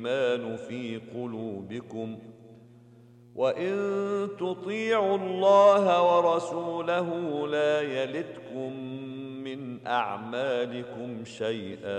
الإيمان في قلوبكم وإن تطيعوا الله ورسوله لا يلتكم من أعمالكم شيئا